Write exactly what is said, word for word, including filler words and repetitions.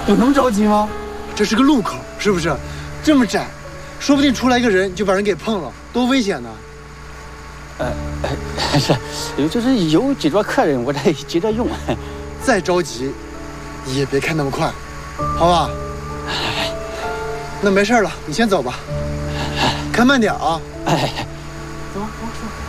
有那么着急吗？ 这是个路口，是不是？这么窄，说不定出来一个人就把人给碰了，多危险呢！ 呃，是，就是有几桌客人，我这急着用。 再着急，也别开那么快，好吧？那没事了，你先走吧，开慢点啊！ 哎，走走走。